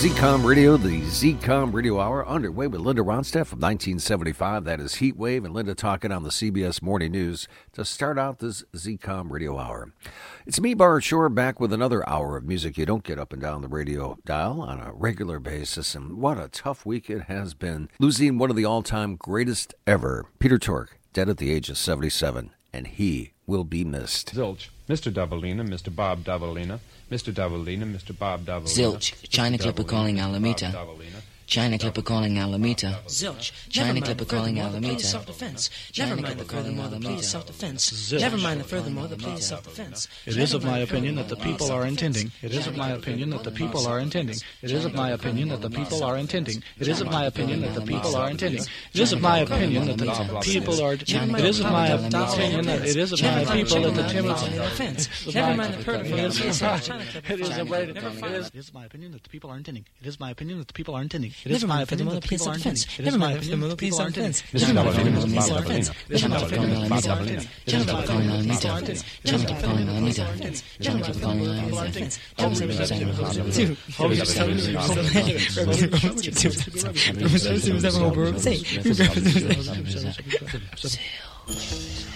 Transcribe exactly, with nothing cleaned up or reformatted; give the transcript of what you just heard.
Z COM Radio, the Z COM Radio Hour, underway with Linda Ronstadt from nineteen seventy-five. That is Heat Wave, and Linda talking on the C B S Morning News to start out this Z COM Radio Hour. It's me, Bart Shore, back with another hour of music you don't get up and down the radio dial on a regular basis. And what a tough week it has been, losing one of the all-time greatest ever, Peter Tork, dead at the age of seventy-seven, and he will be missed. Zilch, Mister Davalina, Mister Bob Davalina, Mister Davalina, Mister Bob Davalina. Zilch, China Clipper calling Alameda. China Clipper calling Alameda. Zilch, China Clipper calling Alameda. Self-defense. Never mind the furthermore the plea is self-defense. Never mind the furthermore the plea is self-defense. It is of my opinion that the people are intending. It is of my opinion that the people are intending. It is of my opinion that the people are intending. It is of my opinion that the people are intending. It is of my opinion that the people are. It is of my opinion that it is of my people that the Timothy. Never mind the furthermore the plea is self-defense. It is of it is my opinion that the people are intending. It is my opinion that the people are intending. It is my opinion that the people are intending. It is my opinion that the people are intending. China Clipper calling Alameda. China Clipper calling Alameda. China Clipper calling Alameda. China Clipper calling Alameda. China Clipper calling Alameda. China Clipper calling Alameda.